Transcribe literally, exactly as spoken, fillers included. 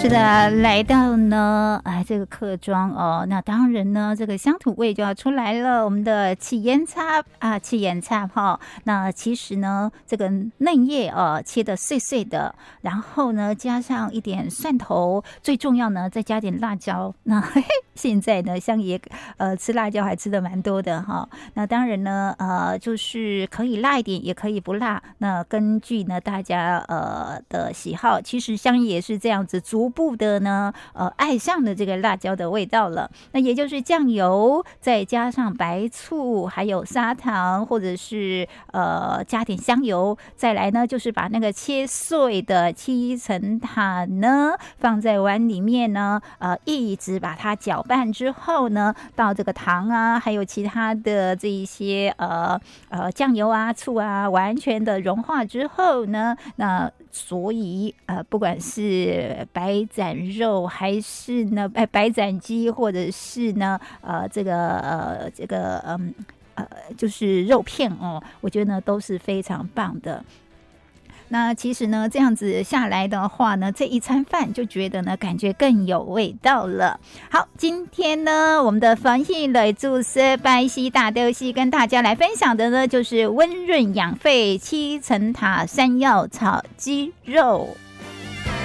是的，来到呢，哎，这个客庄哦，那当然呢，这个乡土味就要出来了。我们的起盐叉啊，起盐叉哈，那其实呢，这个嫩叶哦，切的碎碎的，然后呢，加上一点蒜头，最重要呢，再加点辣椒。那嘿嘿现在呢，香爷呃吃辣椒还吃的蛮多的哈。那当然呢，呃，就是可以辣一点，也可以不辣。那根据呢大家呃的喜好，其实香爷是这样子逐步的呢，呃，爱上了这个辣椒的味道了。那也就是酱油，再加上白醋，还有砂糖，或者是呃加点香油，再来呢就是把那个切碎的七层塔呢放在碗里面呢，呃，一直把它搅拌之后呢，到这个糖啊，还有其他的这一些呃呃酱油啊、醋啊，完全的融化之后呢，那所以呃，不管是白斩肉还是呢，白白斩鸡，或者是呢，呃，这个呃，这个嗯呃，就是肉片哦，我觉得呢都是非常棒的。那其实呢，这样子下来的话呢，这一餐饭就觉得呢，感觉更有味道了。好，今天呢，我们的防疫类注射白皙大豆西跟大家来分享的呢，就是温润养肺七层塔山药炒鸡肉。